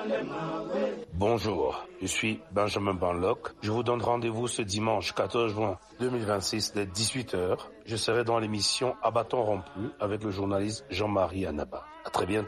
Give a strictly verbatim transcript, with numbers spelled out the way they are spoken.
Bonjour, je suis Benjamin Banlock. Je vous donne rendez-vous ce dimanche quatorze juin deux mille vingt-six dès dix-huit heures. Je serai dans l'émission À bâton rompu avec le journaliste Jean-Marie Annaba. À très bientôt.